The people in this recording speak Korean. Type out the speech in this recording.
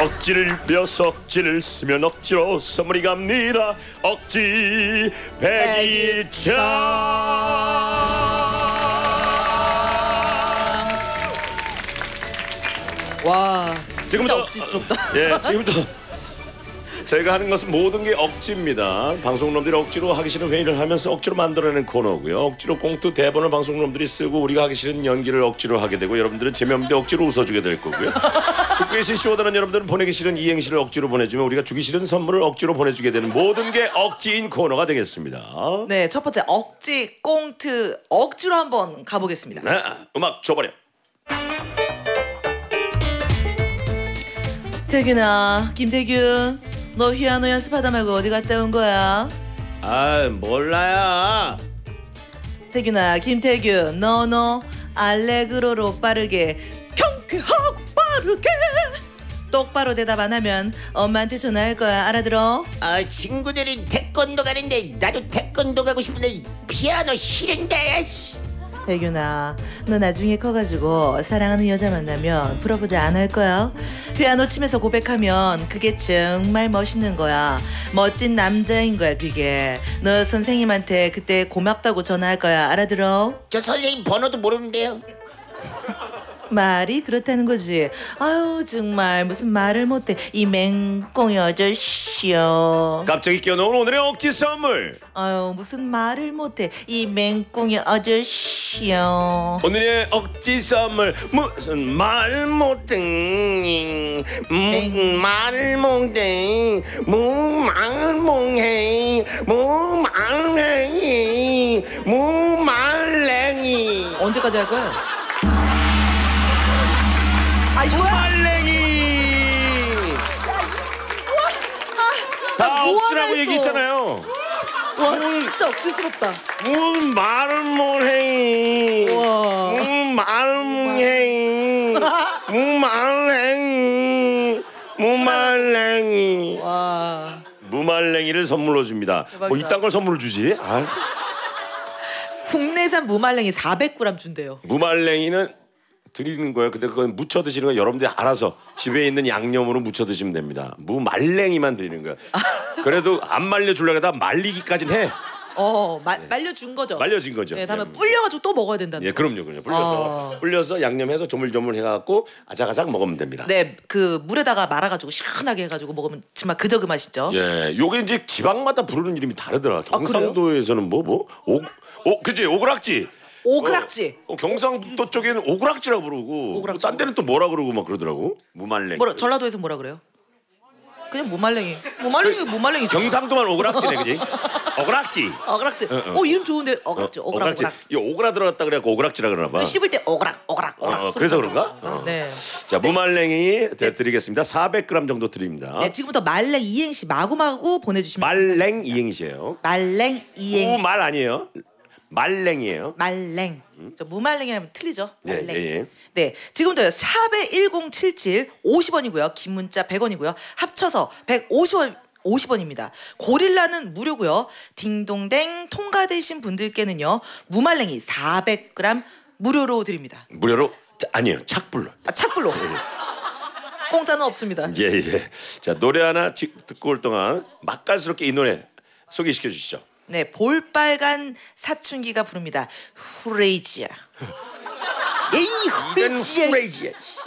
억지를 펴서 억지를 쓰면 억지로 선물이 갑니다. 억지 100일차. 와, 진짜 지금부터 억지스럽다. 예, 지금부터 저희가 하는 것은 모든 게 억지입니다. 방송놈들이 억지로 하기 싫은 회의를 하면서 억지로 만들어낸 코너고요. 억지로 꽁트 대본을 방송놈들이 쓰고 우리가 하기 싫은 연기를 억지로 하게 되고 여러분들은 재미없는데 억지로 웃어주게 될 거고요. 듣고 계신 쇼다는 여러분들은 보내기 싫은 이행시를 억지로 보내주면 우리가 주기 싫은 선물을 억지로 보내주게 되는 모든 게 억지인 코너가 되겠습니다. 네, 첫 번째 억지 꽁트 억지로 한번 가보겠습니다. 네, 음악 줘버려. 태균아, 김태균, 너 피아노 연습하다 말고 어디 갔다 온 거야? 아, 몰라요. 태균아, 김태균, 너 알레그로로 빠르게 경쾌하고 빠르게 똑바로 대답 안 하면 엄마한테 전화할 거야. 알아들어? 아, 친구들이 태권도 가는데 나도 태권도 가고 싶은데 피아노 싫은데. 씨. 태균아, 너 나중에 커가지고 사랑하는 여자 만나면 프로포즈 안 할 거야? 피아노 치면서 고백하면 그게 정말 멋있는 거야. 멋진 남자인 거야 그게. 너 선생님한테 그때 고맙다고 전화할 거야. 알아들어? 저 선생님 번호도 모르는데요. 말이 그렇다는 거지. 아유 정말 무슨 말을 못해 이 맹꽁이 아저씨요. 갑자기 끼어놓은 오늘의 억지 선물. 아유 무슨 말을 못해 이 맹꽁이 아저씨요. 오늘의 억지 선물 무슨 말 못해 말 못해 무말 못해 무말해 무말랭이. 언제까지 할 거야? 아이 뭐야? 무말랭이. 다 뭐 억지라고 하나 얘기했잖아요. 와 진짜 억지스럽다. 말을 못해 와. 말을 못해 무말랭이. 와. 무말랭이를 선물로 줍니다. 뭐 대박이다. 이딴 걸 선물로 주지? 아. 국내산 무말랭이 400g 준대요. 무말랭이는 드리는 거예요. 근데 그건 무쳐 드시는 거 여러분들이 알아서 집에 있는 양념으로 무쳐 드시면 됩니다. 무말랭이만 드리는 거예요. 그래도 안 말려 주려고 하다 말리기까지는 해. 말려준 거죠. 말려진 거죠. 네, 다음에 예. 불려가지고 또 먹어야 된다는. 예, 그럼요. 불려서 불려서 양념해서 조물조물 해갖고 아작아작 먹으면 됩니다. 네, 그 물에다가 말아가지고 시원하게 해가지고 먹으면 정말 그저 그 맛이죠. 예, 요게 이제 지방마다 부르는 이름이 다르더라. 그래요? 경상도에서는 그치 오그락지. 오그락지. 경상북도 쪽에는 오그락지라고 부르고 오그락지. 딴 데는 또 뭐라 그러고 막 그러더라고. 무말랭이. 전라도에서 뭐라 그래요? 그냥 무말랭이. 무말랭이죠. 경상도만 오그락지네, 그지? 오그락지. 오그락지. 이름 좋은데 오그락지. 오그락. 이 오그라 들어갔다 그래갖고 오그락지라 그러나 봐. 씹을 때 오그락. 그래서 그런가? 네. 자, 무말랭이 드리겠습니다. 400g 정도 드립니다. 네, 지금부터 말랭 이행시 마구마구 보내주시면. 말랭 이행시예요. 말랭 이행시. 말 아니에요. 말랭이에요. 말랭. 저 무말랭이라면 틀리죠? 네, 말랭. 예. 네, 지금부터요. 샵에 1077 50원이고요. 긴 문자 100원이고요. 합쳐서 150원입니다. 고릴라는 무료고요. 딩동댕 통과되신 분들께는요. 무말랭이 400g 무료로 드립니다. 무료로? 아니에요. 착불로. 착불로. 공짜는 없습니다. 예. 자, 노래 하나 듣고 올 동안 맛깔스럽게 이 노래 소개시켜 주시죠. 네, 볼빨간 사춘기가 부릅니다. 후레이지야. 에이, 후레이지야.